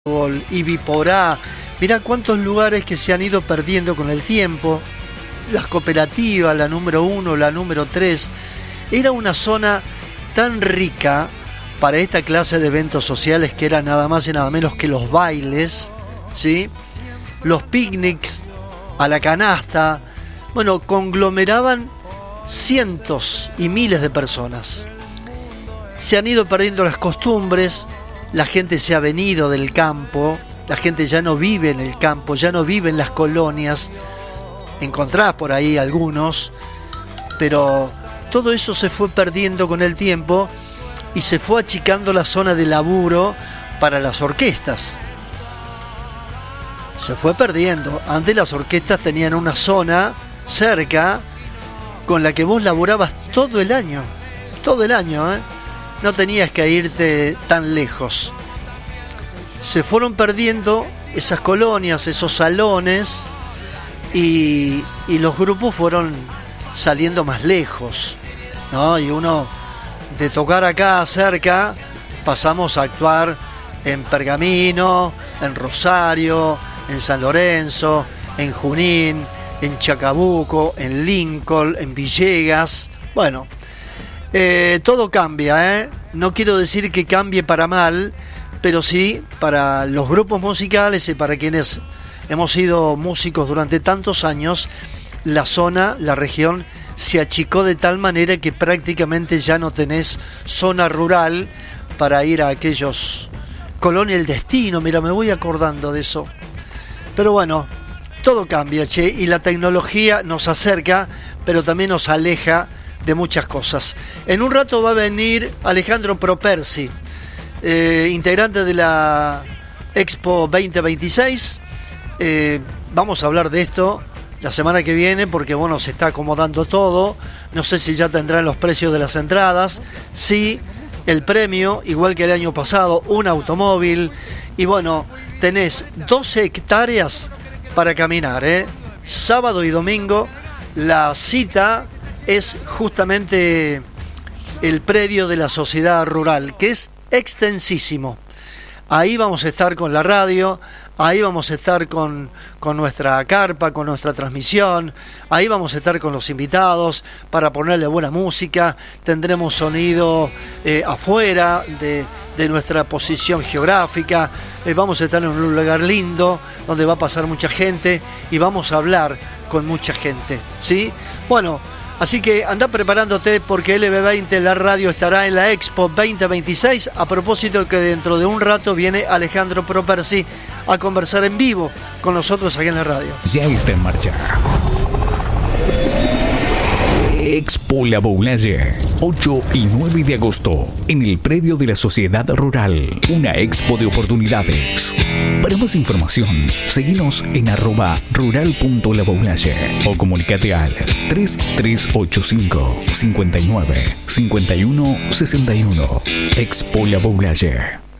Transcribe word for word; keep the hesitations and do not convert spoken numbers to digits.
Ibiporá, mirá cuántos lugares que se han ido perdiendo con el tiempo. Las cooperativas, la número uno, la número tres. Era una zona tan rica para esta clase de eventos sociales que era nada más y nada menos que los bailes, ¿sí? Los picnics a la canasta. Bueno, conglomeraban cientos y miles de personas. Se han ido perdiendo las costumbres. La gente se ha venido del campo, la gente ya no vive en el campo, ya no vive en las colonias. Encontrás por ahí algunos, pero todo eso se fue perdiendo con el tiempo y se fue achicando la zona de laburo para las orquestas. Se fue perdiendo. Antes las orquestas tenían una zona cerca con la que vos laburabas todo el año, todo el año, ¿eh? No tenías que irte tan lejos. Se fueron perdiendo esas colonias, esos salones, y, y los grupos fueron saliendo más lejos, ¿no? Y uno, de tocar acá cerca, pasamos a actuar en Pergamino, en Rosario, en San Lorenzo, en Junín, en Chacabuco, en Lincoln, en Villegas. Bueno, Eh, todo cambia, ¿eh? No quiero decir que cambie para mal, pero sí para los grupos musicales y para quienes hemos sido músicos durante tantos años. La zona, la región se achicó de tal manera que prácticamente ya no tenés zona rural para ir a aquellos Colonia El Destino. Mira, me voy acordando de eso. Pero bueno, todo cambia, che, y la tecnología nos acerca, pero también nos aleja de muchas cosas. En un rato va a venir Alejandro Propersi, eh, integrante de la Expo veinte veintiséis. Eh, vamos a hablar de esto la semana que viene porque, bueno, se está acomodando todo. No sé si ya tendrán los precios de las entradas. Sí, el premio, igual que el año pasado, un automóvil. Y bueno, tenés doce hectáreas para caminar, ¿eh? Sábado y domingo. La cita es justamente el predio de la Sociedad Rural, que es extensísimo. Ahí vamos a estar con la radio, ahí vamos a estar con, con nuestra carpa, con nuestra transmisión, ahí vamos a estar con los invitados para ponerle buena música. Tendremos sonido eh, afuera de, de nuestra posición geográfica. Eh, vamos a estar en un lugar lindo donde va a pasar mucha gente y vamos a hablar con mucha gente, ¿sí? Bueno, así que anda preparándote porque L B veinte, la radio, estará en la Expo veinte veintiséis. A propósito que dentro de un rato viene Alejandro Propersi a conversar en vivo con nosotros aquí en la radio. Ya está en marcha Expo La Boulaye, ocho y nueve de agosto, en el predio de la Sociedad Rural. Una expo de oportunidades. Para más información, seguinos en arroba rural punto la boulaye o comunicate al tres tres ocho cinco, cinco nueve, cinco uno seis uno. Expo La Boulaye.